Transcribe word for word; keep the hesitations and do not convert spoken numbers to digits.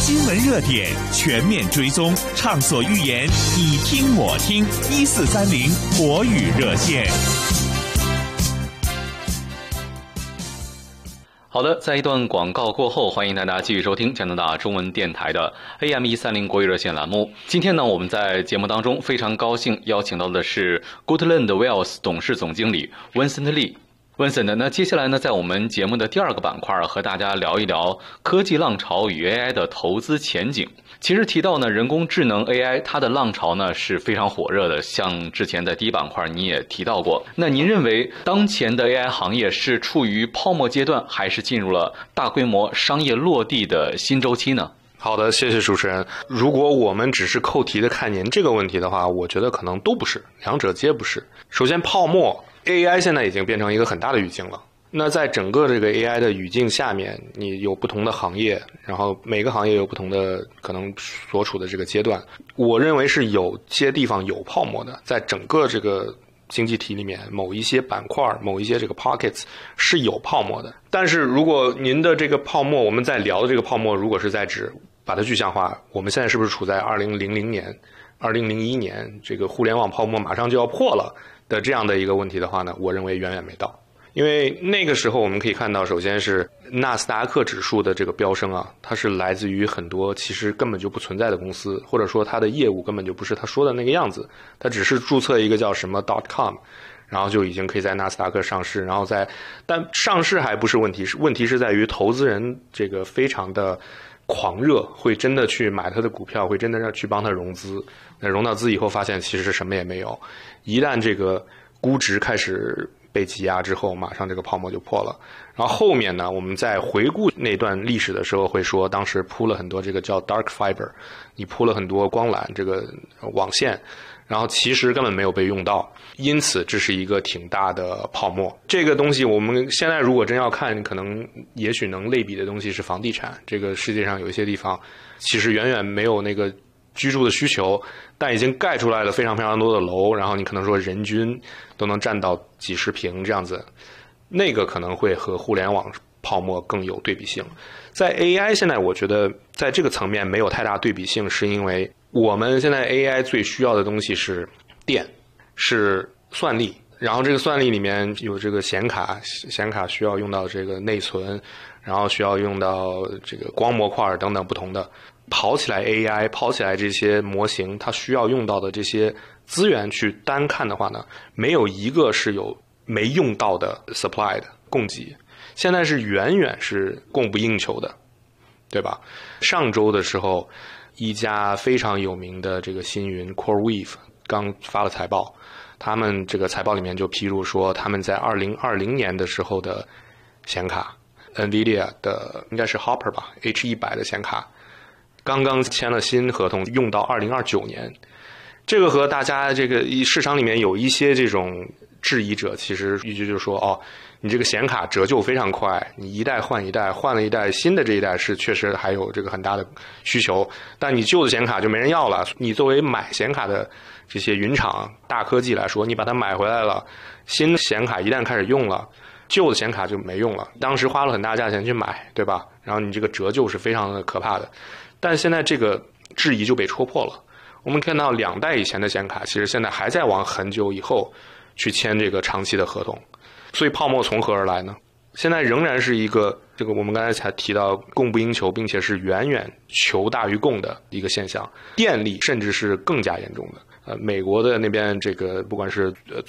新闻热点全面追踪，畅所欲言，你听我听。一四三零国语热线。 好的，在一段广告过后，欢迎大家继续收听加拿大中文电台的 A M 一三零国语热线栏目。今天呢，我们在节目当中非常高兴邀请到的是 Goodland Wells 董事总经理 Vincent Lee。Vincent， 那接下来呢，在我们节目的第二个板块和大家聊一聊科技浪潮与 A I 的投资前景。其实提到呢，人工智能 A I 它的浪潮呢是非常火热的，像之前在第一板块你也提到过。那您认为当前的 A I 行业是处于泡沫阶段，还是进入了大规模商业落地的新周期呢？ 好的，谢谢主持人。如果我们只是扣题的看您这个问题的话，我觉得可能都不是，两者皆不是。首先，泡沫 A I 现在已经变成一个很大的语境了。那在整个这个 A I 的语境下面，你有不同的行业，然后每个行业有不同的可能所处的这个阶段。我认为是有些地方有泡沫的，在整个这个经济体里面，某一些板块、某一些这个 pockets 是有泡沫的。但是如果您的这个泡沫，我们在聊的这个泡沫，如果是在指把它具象化，我们现在是不是处在二零零零年、二零零一年这个互联网泡沫马上就要破了的这样的一个问题的话呢？我认为远远没到。因为那个时候我们可以看到，首先是纳斯达克指数的这个飙升啊，它是来自于很多其实根本就不存在的公司，或者说它的业务根本就不是他说的那个样子，它只是注册一个叫什么 .com， 然后就已经可以在纳斯达克上市，然后在但上市还不是问题，是问题是在于投资人这个非常的狂热，会真的去买他的股票，会真的去帮他融资，那融到资以后发现其实是什么也没有，一旦这个估值开始被挤压之后，马上这个泡沫就破了。然后后面呢，我们在回顾那段历史的时候会说，当时铺了很多这个叫 dark fiber， 你铺了很多光缆这个网线，然后其实根本没有被用到，因此这是一个挺大的泡沫。这个东西我们现在如果真要看，可能也许能类比的东西是房地产。这个世界上有一些地方其实远远没有那个居住的需求，但已经盖出来了非常非常多的楼，然后你可能说人均都能占到几十平这样子，那个可能会和互联网泡沫更有对比性。在 A I 现在我觉得在这个层面没有太大对比性，是因为我们现在 A I 最需要的东西是电，是算力，然后这个算力里面有这个显卡，显卡需要用到这个内存，然后需要用到这个光模块等等不同的，跑起来 A I 跑起来这些模型，它需要用到的这些资源去单看的话呢，没有一个是有没用到的 supply 的供给，现在是远远是供不应求的，对吧？上周的时候，一家非常有名的这个新云 CoreWeave 刚发了财报，他们这个财报里面就披露说，他们在二零二零年的时候的显卡 NVIDIA 的应该是 Hopper 吧 H 一百 的显卡刚刚签了新合同，用到二零二九年。这个和大家这个市场里面有一些这种质疑者，其实一直就是说，哦，你这个显卡折旧非常快，你一代换一代，换了一代新的这一代是确实还有这个很大的需求，但你旧的显卡就没人要了。你作为买显卡的这些云厂大科技来说，你把它买回来了，新的显卡一旦开始用了，旧的显卡就没用了。当时花了很大价钱去买，对吧？然后你这个折旧是非常的可怕的。但现在这个质疑就被戳破了。我们看到两代以前的显卡，其实现在还在往很久以后去签这个长期的合同。所以泡沫从何而来呢？现在仍然是一个这个我们刚才才提到供不应求，并且是远远求大于供的一个现象。电力甚至是更加严重的。呃，美国的那边这个不管是呃